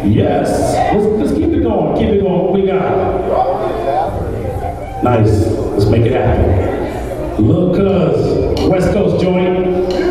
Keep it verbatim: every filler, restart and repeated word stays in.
Yes. Let's, let's keep it going. Keep it going. What we got? Nice. Let's make it happen. Lil' Cuz, West Coast joint.